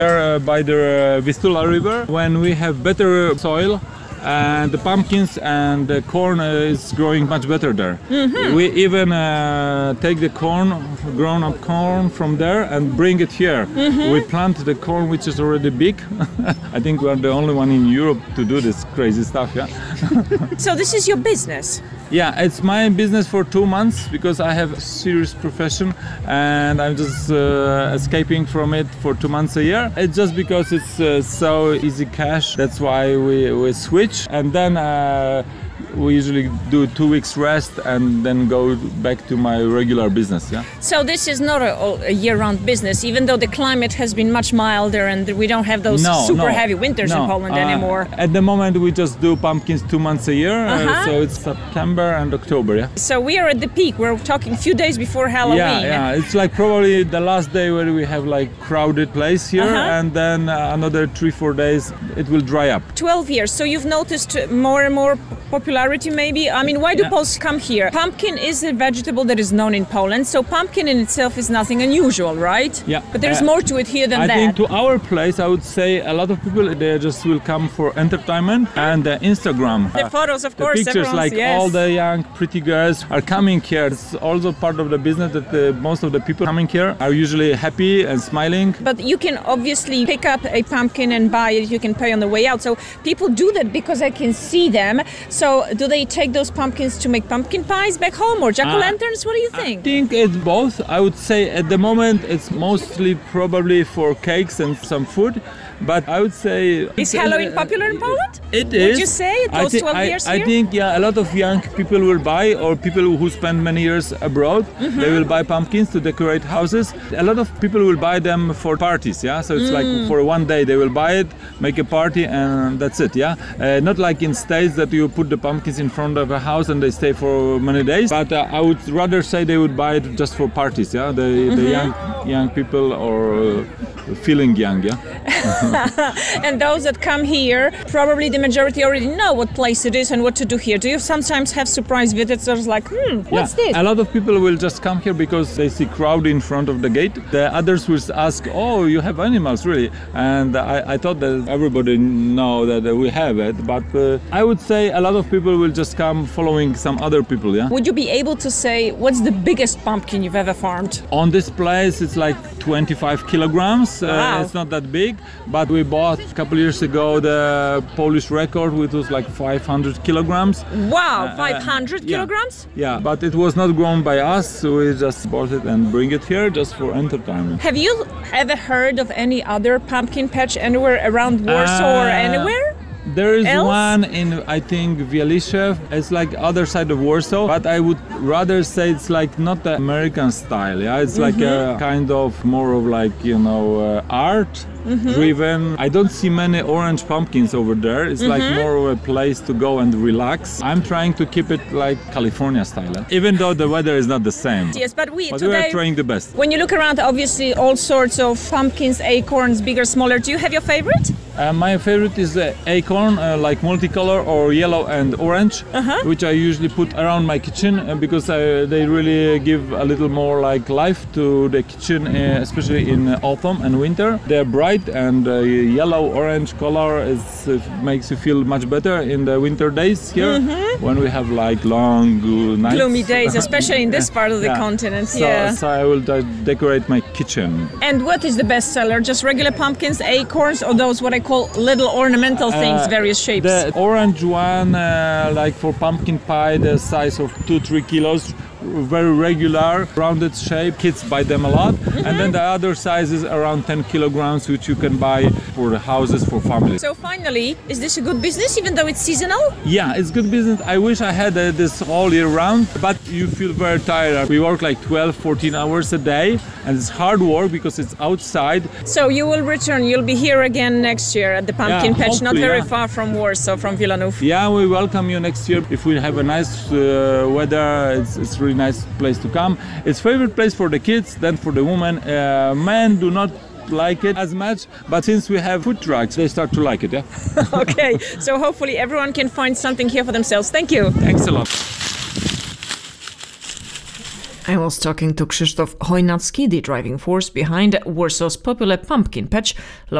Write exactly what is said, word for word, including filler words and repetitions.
Uh, by the uh, Vistula River, when we have better soil, and the pumpkins and the corn uh, is growing much better there. Mm-hmm. We even uh, take the corn, grown up corn from there and bring it here. Mm-hmm. We plant the corn which is already big. I think we are the only one in Europe to do this crazy stuff, yeah. So this is your business? Yeah, it's my business for two months because I have a serious profession and I'm just uh, escaping from it for two months a year. It's just because it's uh, so easy cash, that's why we, we switch. And then uh, we usually do two weeks rest and then go back to my regular business, yeah. So this is not a, a year-round business, even though the climate has been much milder and we don't have those no, super no, heavy winters no. in Poland uh, anymore. At the moment we just do pumpkins two months a year, uh-huh. uh, so it's September and October, yeah. So we are at the peak, we're talking a few days before Halloween. Yeah, yeah, it's like probably the last day where we have like crowded place here, uh-huh. and then uh, another three, four days it will dry up. twelve years, so you've noticed more and more popularity maybe? I mean, why do yeah. Poles come here? Pumpkin is a vegetable that is known in Poland, so pumpkin in itself is nothing unusual, right? Yeah. But there's uh, more to it here than I that. I think to our place, I would say a lot of people, they just will come for entertainment and uh, Instagram. The photos, of the course. Pictures, like yes. all the young, pretty girls are coming here. It's also part of the business that the, most of the people coming here are usually happy and smiling. But you can obviously pick up a pumpkin and buy it. You can pay on the way out. So people do that because I can see them. So do they take those pumpkins to make pumpkin pies back home or jack-o'-lanterns? Uh, what do you think? I think it's both. I would say at the moment it's mostly probably for cakes and some food. But I would say... Is Halloween popular in Poland? It is. Would you say it goes twelve I, years I here? I think, yeah, a lot of young people will buy, or people who spend many years abroad, mm-hmm. they will buy pumpkins to decorate houses. A lot of people will buy them for parties, yeah? So it's mm. like for one day they will buy it, make a party, and that's it, yeah? Uh, not like in States that you put the pumpkins in front of a house and they stay for many days. But uh, I would rather say they would buy it just for parties, yeah? The, mm-hmm. the young young people or uh, feeling young, yeah? And those that come here, probably the majority already know what place it is and what to do here. Do you sometimes have surprise visitors like, hmm, what's yeah. this? A lot of people will just come here because they see crowd in front of the gate. The others will ask, oh, you have animals, really? And I, I thought that everybody know that we have it, but uh, I would say a lot of people will just come following some other people, yeah? Would you be able to say, what's the biggest pumpkin you've ever farmed? On this place, it's like twenty-five kilograms. Wow. Uh, it's not that big, but we bought a couple years ago the Polish record, which was like five hundred kilograms. Wow, five hundred uh, kilograms? Yeah. yeah, but it was not grown by us, so we just bought it and bring it here just for entertainment. Have you ever heard of any other pumpkin patch anywhere around Warsaw uh, or anywhere? There is else? one in, I think, Wieliszew. It's like other side of Warsaw, but I would rather say it's like not the American style. Yeah, it's mm-hmm. like a kind of more of like, you know, uh, art mm-hmm. driven. I don't see many orange pumpkins over there. It's mm-hmm. like more of a place to go and relax. I'm trying to keep it like California style, eh? Even though the weather is not the same. Yes, but we but today, we are trying the best. When you look around, obviously all sorts of pumpkins, acorns, bigger, smaller. Do you have your favorite? Uh, my favorite is the acorn, uh, like multicolor or yellow and orange, uh-huh. which I usually put around my kitchen uh, because uh, they really give a little more like life to the kitchen, uh, especially in uh, autumn and winter. They're bright, and uh, yellow orange color is, uh, makes you feel much better in the winter days here mm-hmm. when we have like long uh, nights. Gloomy days, especially in this part of the yeah. continent. So, yeah. so I will de- decorate my kitchen. And what is the best seller? Just regular pumpkins, acorns, or those what I call little ornamental things, uh, various shapes? The orange one, uh, like for pumpkin pie, the size of two, three kilos, very regular, rounded shape. Kids buy them a lot. Mm-hmm. And then the other size is around ten kilograms, which you can buy for the houses, for families. So finally, is this a good business, even though it's seasonal? Yeah, it's good business. I wish I had uh, this all year round, but you feel very tired. We work like twelve, fourteen hours a day, and it's hard work because it's outside. So you will return, you'll be here again next year at the pumpkin yeah, patch, not very yeah. far from Warsaw, from Wilanów. Yeah, we welcome you next year. If we have a nice uh, weather, it's, it's really nice place to come. It's favorite place for the kids, then for the women. Uh, men do not like it as much, but since we have food trucks, they start to like it, yeah? Okay, so hopefully everyone can find something here for themselves. Thank you. Thanks a lot. I was talking to Krzysztof Chojnacki, the driving force behind Warsaw's popular pumpkin patch,